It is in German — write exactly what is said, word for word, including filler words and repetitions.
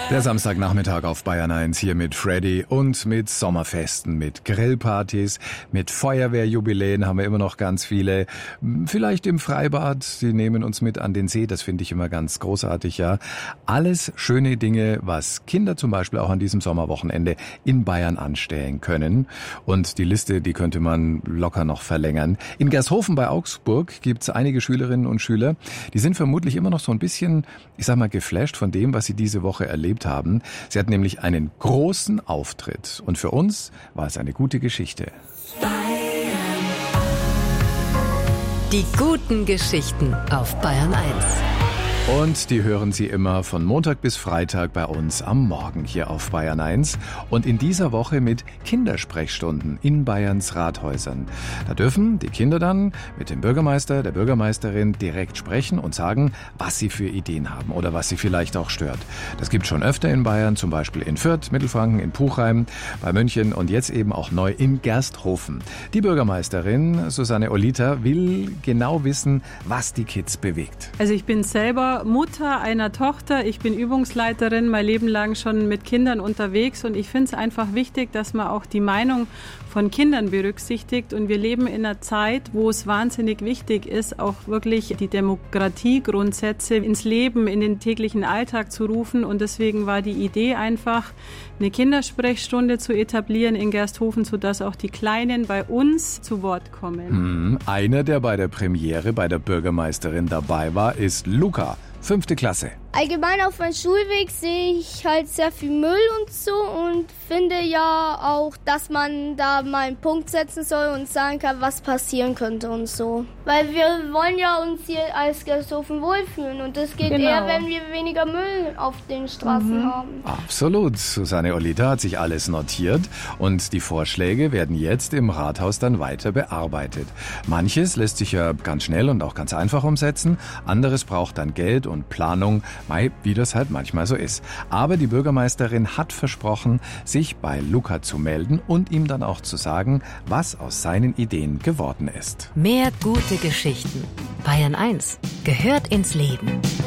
Der Samstagnachmittag auf Bayern eins hier mit Freddy und mit Sommerfesten, mit Grillpartys, mit Feuerwehrjubiläen haben wir immer noch ganz viele. Vielleicht im Freibad, sie nehmen uns mit an den See, das finde ich immer ganz großartig, ja. Alles schöne Dinge, was Kinder zum Beispiel auch an diesem Sommerwochenende in Bayern anstellen können. Und die Liste, die könnte man locker noch verlängern. In Gershofen bei Augsburg gibt es einige Schülerinnen und Schüler, die sind vermutlich immer noch so ein bisschen, ich sag mal, geflasht von dem, was sie diese Woche erlebt haben. Sie hatten nämlich einen großen Auftritt und für uns war es eine gute Geschichte. Die guten Geschichten auf Bayern eins. Und die hören Sie immer von Montag bis Freitag bei uns am Morgen hier auf Bayern eins. Und in dieser Woche mit Kindersprechstunden in Bayerns Rathäusern. Da dürfen die Kinder dann mit dem Bürgermeister, der Bürgermeisterin direkt sprechen und sagen, was sie für Ideen haben oder was sie vielleicht auch stört. Das gibt es schon öfter in Bayern, zum Beispiel in Fürth, Mittelfranken, in Puchheim, bei München und jetzt eben auch neu in Gersthofen. Die Bürgermeisterin Susanne Olita will genau wissen, was die Kids bewegt. Also ich bin selber Mutter einer Tochter. Ich bin Übungsleiterin, mein Leben lang schon mit Kindern unterwegs und ich finde es einfach wichtig, dass man auch die Meinung von Kindern berücksichtigt und wir leben in einer Zeit, wo es wahnsinnig wichtig ist, auch wirklich die Demokratiegrundsätze ins Leben, in den täglichen Alltag zu rufen und deswegen war die Idee einfach, eine Kindersprechstunde zu etablieren in Gersthofen, sodass auch die Kleinen bei uns zu Wort kommen. Hm, einer, der bei der Premiere bei der Bürgermeisterin dabei war, ist Luca, fünfte Klasse. Allgemein auf meinem Schulweg sehe ich halt sehr viel Müll und so und finde ja auch, dass man da mal einen Punkt setzen soll und sagen kann, was passieren könnte und so. Weil wir wollen ja uns hier als Gersthofen wohlfühlen und das geht genau. eher, wenn wir weniger Müll auf den Straßen mhm. haben. Absolut. Susanne Olita hat sich alles notiert und die Vorschläge werden jetzt im Rathaus dann weiter bearbeitet. Manches lässt sich ja ganz schnell und auch ganz einfach umsetzen, anderes braucht dann Geld und Planung, wie das halt manchmal so ist. Aber die Bürgermeisterin hat versprochen, sich bei Luca zu melden und ihm dann auch zu sagen, was aus seinen Ideen geworden ist. Mehr gute Geschichten. Bayern eins gehört ins Leben.